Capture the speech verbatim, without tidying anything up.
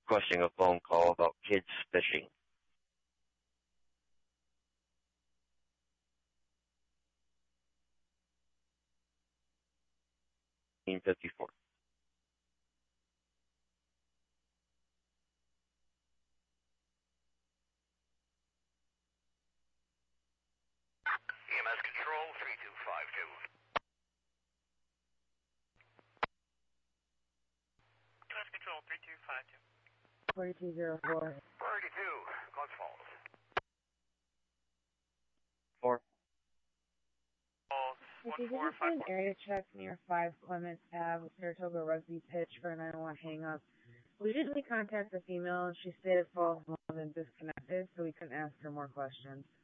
requesting a phone call about kids fishing. fifty-four. E M S Control three two five two. E M S Control three two five two. forty-two oh four. forty-two, Glens Falls. Four. Falls, If one you could four just do five an four. area check near five Clements Ave, Saratoga Rugby pitch for a nine one hang up. We didn't contact the female and she stated falls wasn't disconnected, so we couldn't ask her more questions.